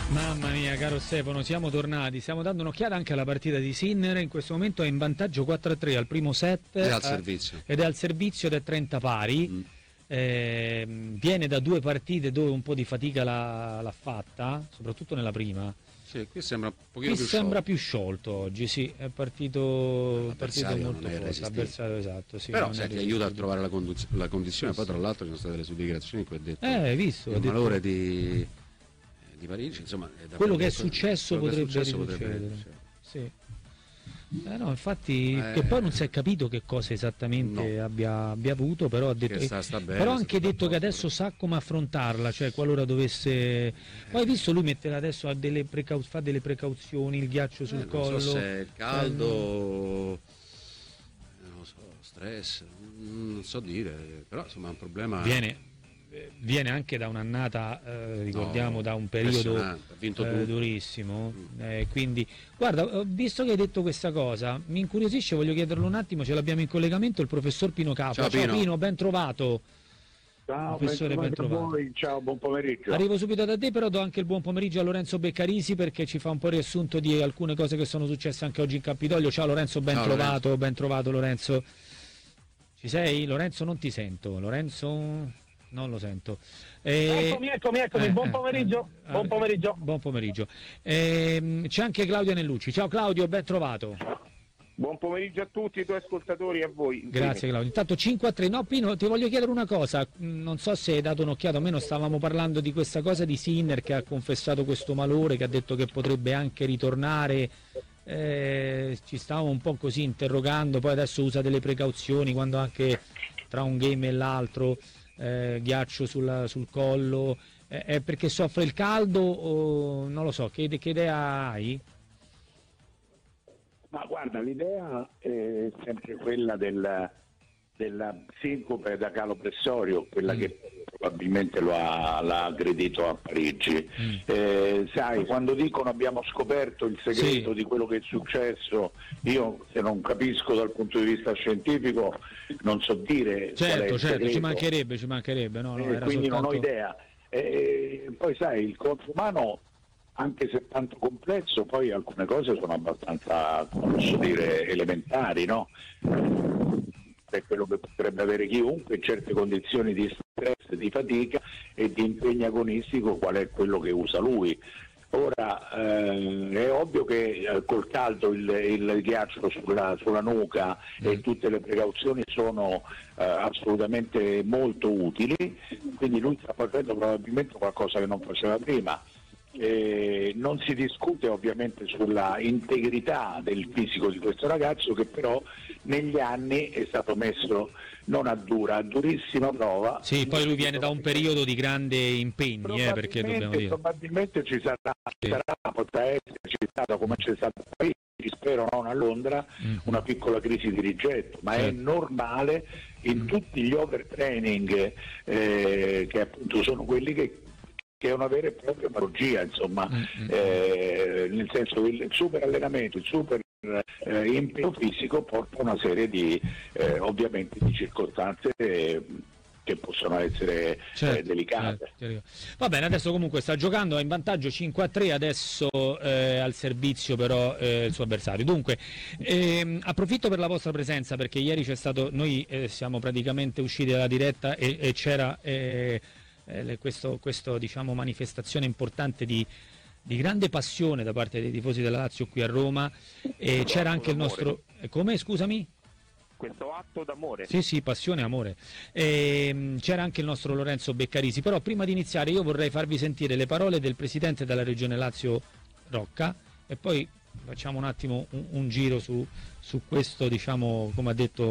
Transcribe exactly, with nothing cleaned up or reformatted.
Mamma mia, caro Stefano, siamo tornati, stiamo dando un'occhiata anche alla partita di Sinner, in questo momento è in vantaggio quattro a tre al primo set Ed è al eh, servizio. ed è al servizio ed è trenta pari, Mm. eh, viene da due partite dove un po' di fatica l'ha, l'ha fatta, soprattutto nella prima. Sì, qui sembra un pochino Mi più sembra sciolto. più sciolto oggi, sì, è partito, è partito L'avversario molto non è forte, irresistibile. avversario esatto, sì, Però non è sai, ti aiuta a irresistibile. trovare la, conduz- la condizione. Poi tra l'altro ci sono state le sue dichiarazioni in cui ha detto Eh, hai visto? il Ho detto- malore di, di Parigi, insomma, è da- quello che è quello- successo quello che è potrebbe successo potrebbe risuccedere. risuccedere. Sì. Eh no, infatti, Eh, che poi non si è capito che cosa esattamente no. abbia, abbia avuto, però ha detto, Che sta- sta bene, però ha sta anche tutto a detto che posto, adesso sa come affrontarla, cioè qualora dovesse... Poi hai visto lui mettere adesso a delle precau... fa delle precauzioni, il ghiaccio sul Eh, non collo. so se è il caldo, Cioè, non lo so, stress, non so dire, però insomma è un problema. viene, eh, viene anche da un'annata, eh, ricordiamo, No, da un periodo impressionante, ha vinto eh, tutto. durissimo, Mm. eh, quindi guarda, eh, visto che hai detto questa cosa, mi incuriosisce, voglio chiederlo un attimo, ce l'abbiamo in collegamento il professor Pino Capua. Ciao, Pino. Ben trovato. Ciao, Professore, ben ben trovato. trovato a voi. Ciao, buon pomeriggio. Arrivo subito da te, però do anche il buon pomeriggio a Lorenzo Beccarisi perché ci fa un po' riassunto di alcune cose che sono successe anche oggi in Campidoglio. Ciao Lorenzo, ben Ciao, trovato, Lorenzo. ben trovato Lorenzo. Ci sei? Lorenzo, non ti sento. Lorenzo, non lo sento. Eh, Eccomi, eccomi, eccomi. Buon pomeriggio. eh, Buon pomeriggio. Buon pomeriggio. Ehm, c'è anche Claudio Nellucci. Ciao Claudio, ben trovato. Buon pomeriggio a tutti i tuoi ascoltatori e a voi. Grazie Claudio. Intanto cinque a tre. No, Pino, ti voglio chiedere una cosa. Mm, Non so se hai dato un'occhiata o meno, stavamo parlando di questa cosa di Sinner che ha confessato questo malore, che ha detto che potrebbe anche ritornare. Eh, ci stavamo un po' così interrogando, poi adesso usa delle precauzioni quando anche tra un game e l'altro, eh, ghiaccio sulla- sul collo. Eh, è perché soffre il caldo o non lo so, che, che idea hai? Ma guarda, l'idea è sempre quella del, della sincope da calo pressorio, quella Mm. che probabilmente lo ha, l'ha aggredito a Parigi. Mm. Eh, sai, quando dicono abbiamo scoperto il segreto Sì. di quello che è successo, io se non capisco dal punto di vista scientifico non so dire qual è Certo, il certo, ci segreto. mancherebbe, ci mancherebbe, no, no, Eh, era quindi non ho soltanto... idea. Eh, poi sai, il corpo umano, anche se tanto complesso, poi alcune cose sono abbastanza, come posso dire, elementari, no? È quello che potrebbe avere chiunque in certe condizioni di stress, di fatica e di impegno agonistico, qual è quello che usa lui. Ora eh, è ovvio che eh, col caldo il, il ghiaccio sulla, sulla nuca e tutte le precauzioni sono eh, assolutamente molto utili, quindi lui sta facendo probabilmente qualcosa che non faceva prima. Eh, non si discute ovviamente sulla integrità del fisico di questo ragazzo, che però negli anni è stato messo non a dura, a durissima prova. Sì, poi lui viene da un periodo di grande impegni, eh, perché dobbiamo Probabilmente, dire. probabilmente ci sarà, ci sarà, potrà esserci stata, come c'è stata a Parigi, spero non a Londra, Mhm. una piccola crisi di rigetto, ma è Certo. normale in tutti gli overtraining, eh, che appunto sono quelli che che è una vera e propria patologia, insomma, Mm-hmm. eh, nel senso che il super allenamento, il super eh, impegno fisico porta a una serie di eh, ovviamente di circostanze eh, che possono essere eh, Certo, delicate. certo. Va bene, adesso comunque sta giocando, è in vantaggio cinque a tre, adesso eh, al servizio però eh, il suo avversario. Dunque, ehm, approfitto per la vostra presenza perché ieri c'è stato, noi eh, siamo praticamente usciti dalla diretta e, e c'era eh, eh, questo, questo diciamo manifestazione importante di, di grande passione da parte dei tifosi della Lazio qui a Roma e c'era anche il nostro... eh, Come, scusami? Questo atto d'amore. Sì, sì, passione e amore. Ehm, c'era anche il nostro Lorenzo Beccarisi, però prima di iniziare io vorrei farvi sentire le parole del presidente della regione Lazio Rocca e poi facciamo un attimo un, un giro su, su questo, diciamo, come ha detto